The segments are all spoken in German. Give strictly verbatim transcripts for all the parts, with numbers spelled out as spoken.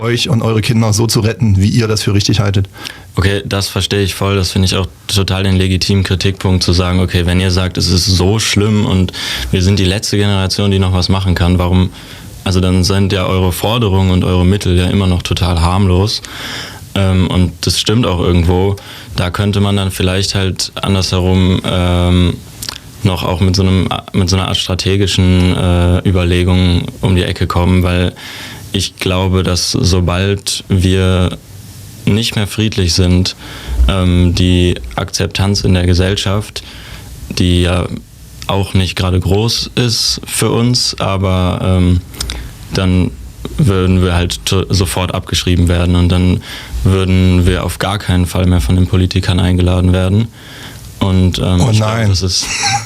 euch und eure Kinder so zu retten, wie ihr das für richtig haltet. Okay, das verstehe ich voll. Das finde ich auch total den legitimen Kritikpunkt, zu sagen, okay, wenn ihr sagt, es ist so schlimm und wir sind die letzte Generation, die noch was machen kann, warum, also dann sind ja eure Forderungen und eure Mittel ja immer noch total harmlos. Ähm, und das stimmt auch irgendwo. Da könnte man dann vielleicht halt andersherum ähm, noch auch mit so einem mit so einer Art strategischen äh, Überlegung um die Ecke kommen, weil ich glaube, dass sobald wir nicht mehr friedlich sind, ähm, die Akzeptanz in der Gesellschaft, die ja auch nicht gerade groß ist für uns, aber ähm, dann würden wir halt t- sofort abgeschrieben werden und dann würden wir auf gar keinen Fall mehr von den Politikern eingeladen werden. Und ähm, oh ich nein. glaub, das ist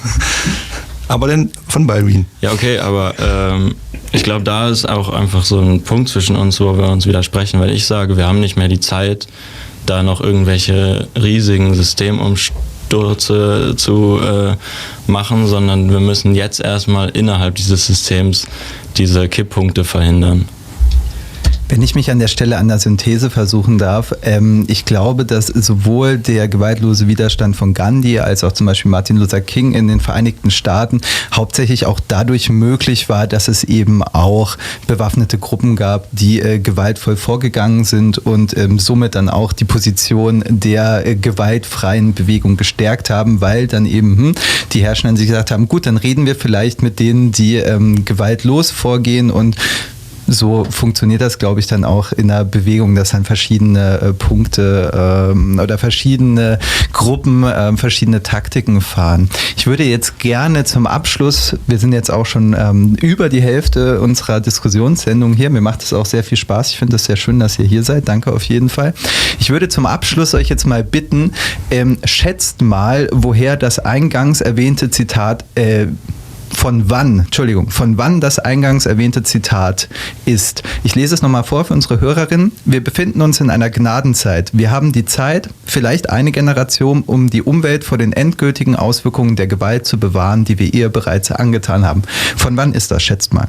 aber dann von Balduin. Ja, okay, aber ähm, ich glaube, da ist auch einfach so ein Punkt zwischen uns, wo wir uns widersprechen, weil ich sage, wir haben nicht mehr die Zeit, da noch irgendwelche riesigen Systemumstürze zu äh, machen, sondern wir müssen jetzt erstmal innerhalb dieses Systems diese Kipppunkte verhindern. Wenn ich mich an der Stelle an der Synthese versuchen darf, ähm, ich glaube, dass sowohl der gewaltlose Widerstand von Gandhi als auch zum Beispiel Martin Luther King in den Vereinigten Staaten hauptsächlich auch dadurch möglich war, dass es eben auch bewaffnete Gruppen gab, die äh, gewaltvoll vorgegangen sind und ähm, somit dann auch die Position der äh, gewaltfreien Bewegung gestärkt haben, weil dann eben hm, die Herrschenden sich gesagt haben, gut, dann reden wir vielleicht mit denen, die ähm, gewaltlos vorgehen, und so funktioniert das, glaube ich, dann auch in der Bewegung, dass dann verschiedene äh, Punkte ähm, oder verschiedene Gruppen äh, verschiedene Taktiken fahren. Ich würde jetzt gerne zum Abschluss, wir sind jetzt auch schon ähm, über die Hälfte unserer Diskussionssendung hier, mir macht es auch sehr viel Spaß, ich finde es sehr schön, dass ihr hier seid, danke auf jeden Fall. Ich würde zum Abschluss euch jetzt mal bitten, ähm, schätzt mal, woher das eingangs erwähnte Zitat äh, Von wann, Entschuldigung, von wann das eingangs erwähnte Zitat ist. Ich lese es nochmal vor für unsere Hörerinnen. Wir befinden uns in einer Gnadenzeit. Wir haben die Zeit, vielleicht eine Generation, um die Umwelt vor den endgültigen Auswirkungen der Gewalt zu bewahren, die wir ihr bereits angetan haben. Von wann ist das, schätzt mal?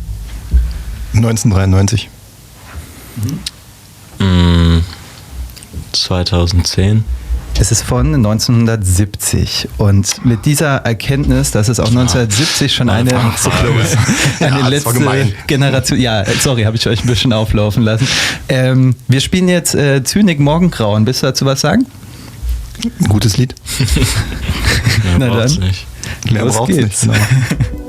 neunzehnhundertdreiundneunzig. Mhm. zweitausendzehn. Es ist von neunzehnhundertsiebzig, und mit dieser Erkenntnis, dass es auch neunzehnhundertsiebzig schon eine, eine ja, letzte Generation, ja, sorry, habe ich euch ein bisschen auflaufen lassen. Ähm, wir spielen jetzt äh, Zynik Morgengrauen. Willst du dazu was sagen? Ein gutes Lied. Mehr Na braucht's dann. nicht. Mehr Los braucht's geht's. nicht. Genau.